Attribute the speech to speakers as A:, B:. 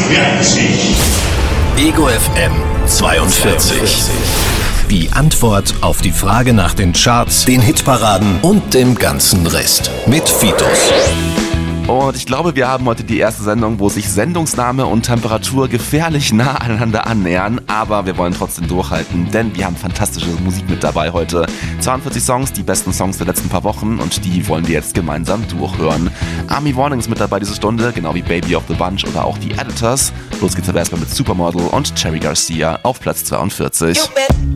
A: 42.
B: Ego FM 42. Die Antwort auf die Frage nach den Charts, den Hitparaden und dem ganzen Rest. Mit Fitus.
C: Und ich glaube, wir haben heute die erste Sendung, wo sich Sendungsname und Temperatur gefährlich nah aneinander annähern. Aber wir wollen trotzdem durchhalten, denn wir haben fantastische Musik mit dabei heute. 42 Songs, die besten Songs der letzten paar Wochen, und die wollen wir jetzt gemeinsam durchhören. Army Warning ist mit dabei diese Stunde, genau wie Baby of the Bunch oder auch die Editors. Los geht's aber erstmal mit Supermodel und Cherry Garcia auf Platz 42.